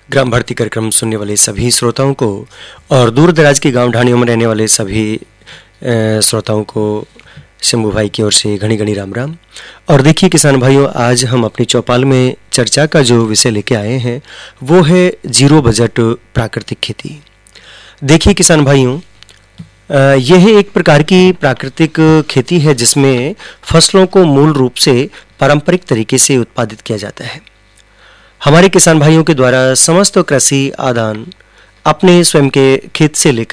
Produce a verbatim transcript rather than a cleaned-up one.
ग्राम भारती कार्यक्रम सुनने वाले सभी श्रोताओं को और दूर दराज के गांव ढाणियों में रहने वाले सभी श्रोताओं को शंभू भाई की ओर से घनी घनी राम राम। और देखिए किसान भाइयों, आज हम अपनी चौपाल में चर्चा का जो विषय लेके आए हैं वो है जीरो बजट प्राकृतिक खेती। देखिए किसान भाइयों, यह एक प्रकार की प्राकृतिक खेती है जिसमें फसलों को मूल रूप से पारंपरिक तरीके से उत्पादित किया जाता है। हमारे किसान भाइयों के द्वारा समस्त कृषि आदान अपने स्वयं के खेत से लेकर